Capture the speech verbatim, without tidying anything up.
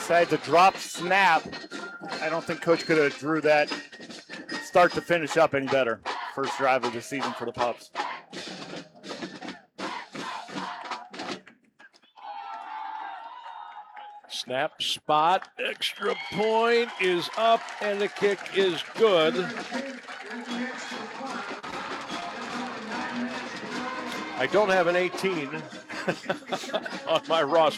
Besides a drop snap, I don't think Coach could have drew that start to finish up any better. First drive of the season for the Pups. Snap, spot, extra point is up, and the kick is good. I don't have an eighteen on my roster.